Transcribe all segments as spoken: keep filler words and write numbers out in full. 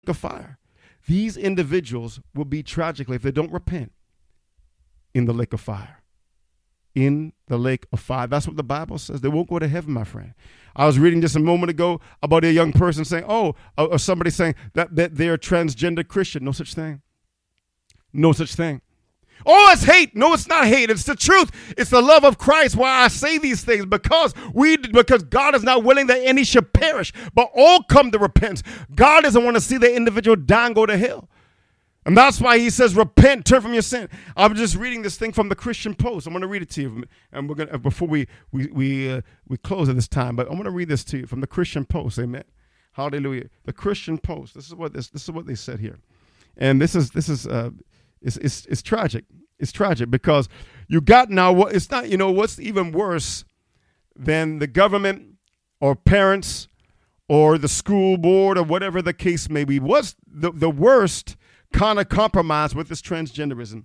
of fire. These individuals will be tragically, if they don't repent, in the lake of fire. In the lake of fire. That's what the Bible says. They won't go to heaven, my friend. I was reading just a moment ago about a young person saying, oh, or somebody saying that, that they're a transgender Christian. No such thing. No such thing. Oh, it's hate. No, it's not hate. It's the truth. It's the love of Christ. Why I say these things, because we, because God is not willing that any should perish, but all come to repentance. God doesn't want to see the individual die and go to hell. And that's why he says, repent, turn from your sin. I'm just reading this thing from the Christian Post. I'm going to read it to you. And we're going to, before we, we, we, uh, we close at this time, but I'm going to read this to you from the Christian Post. Amen. Hallelujah. The Christian Post. This is what this, this is what they said here. And this is, this is, uh, It's, it's it's tragic. It's tragic because you got now what it's not, you know, what's even worse than the government or parents or the school board or whatever the case may be. What's the, the worst kind of compromise with this transgenderism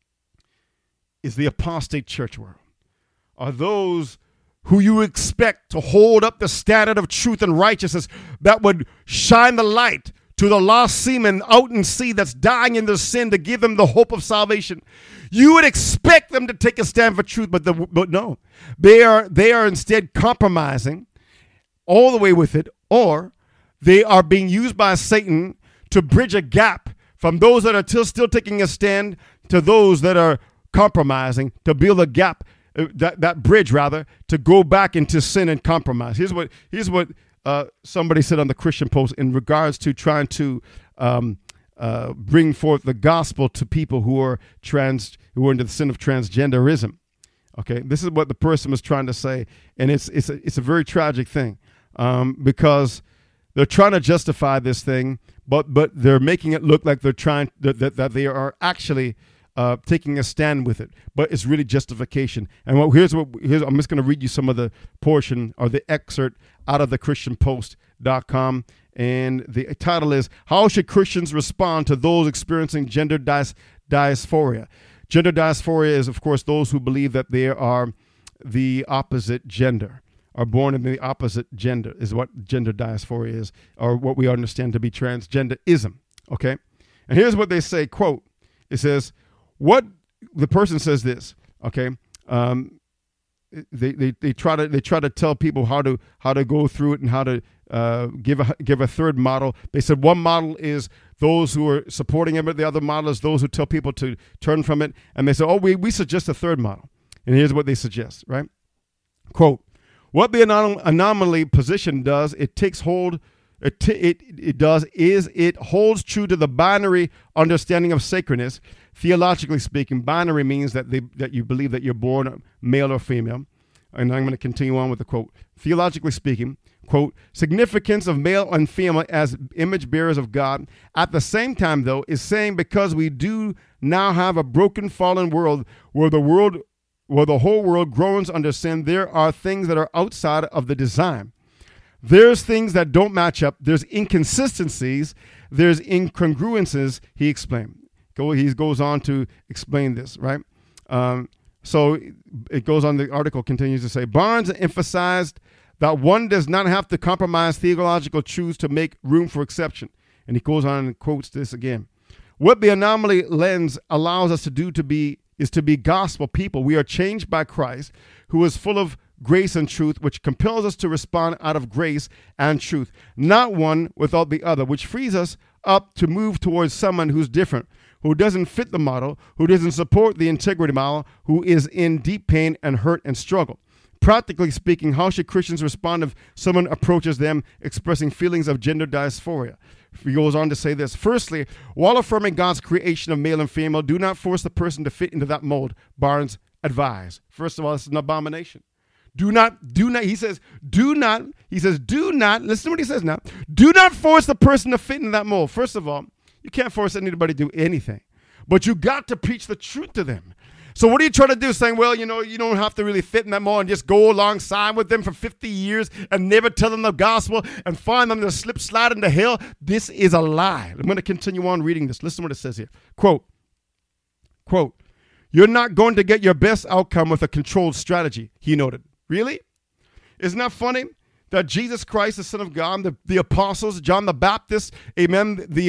is the apostate church world. Are those who you expect to hold up the standard of truth and righteousness that would shine the light to the lost seaman out in sea that's dying in their sin to give them the hope of salvation. You would expect them to take a stand for truth, but, the, but no. They are, they are instead compromising all the way with it, or they are being used by Satan to bridge a gap from those that are still, still taking a stand to those that are compromising, to build a gap, uh, that, that bridge rather, to go back into sin and compromise. Here's what, here's what, Uh, somebody said on the Christian Post in regards to trying to um, uh, bring forth the gospel to people who are trans, who are into the sin of transgenderism. Okay, this is what the person was trying to say, and it's it's a, it's a very tragic thing um, because they're trying to justify this thing, but but they're making it look like they're trying that that, that they are actually uh, taking a stand with it, but it's really justification. And what, here's what here's, I'm just going to read you some of the portion or the excerpt out of the Christian Post dot com, and the title is, How Should Christians Respond to Those Experiencing Gender Dys- Dysphoria? Gender dysphoria is, of course, those who believe that they are the opposite gender, are born in the opposite gender, is what gender dysphoria is, or what we understand to be transgenderism, okay? And here's what they say, quote, it says, what, the person says this, okay, um, They, they they try to they try to tell people how to how to go through it and how to uh, give a give a third model. They said one model is those who are supporting it, the other model is those who tell people to turn from it. And they say, oh, we we suggest a third model. And here's what they suggest, right? Quote: What the anom- anomaly position does, it takes hold. It, t- it it does is it holds true to the binary understanding of sacredness. Theologically speaking, binary means that they that you believe that you're born male or female. And I'm going to continue on with the quote. Theologically speaking, quote, significance of male and female as image bearers of God. At the same time, though, is saying because we do now have a broken, fallen world where the world, where the whole world groans under sin, there are things that are outside of the design. There's things that don't match up. There's inconsistencies. There's incongruences, he explained. Go, he goes on to explain this, right? Um, so it goes on, the article continues to say, Barnes emphasized that one does not have to compromise theological truths to make room for exception. And he goes on and quotes this again. What the anomaly lens allows us to do to be is to be gospel people. We are changed by Christ, who is full of grace and truth, which compels us to respond out of grace and truth, not one without the other, which frees us up to move towards someone who's different, who doesn't fit the model, who doesn't support the integrity model, who is in deep pain and hurt and struggle. Practically speaking, how should Christians respond if someone approaches them expressing feelings of gender dysphoria? He goes on to say this. Firstly, while affirming God's creation of male and female, do not force the person to fit into that mold, Barnes advised. First of all, it's an abomination. Do not, do not, he says, do not, he says, do not, listen to what he says now, do not force the person to fit in that mold. First of all, you can't force anybody to do anything, but you got to preach the truth to them. So what are you trying to do? Saying, well, you know, you don't have to really fit in that mold and just go alongside with them for fifty years and never tell them the gospel and find them to slip slide into hell. This is a lie. I'm going to continue on reading this. Listen to what it says here. Quote, quote, you're not going to get your best outcome with a controlled strategy, he noted. Really? Isn't that funny? that Jesus Christ, the Son of God, the, the apostles, John the Baptist, amen, the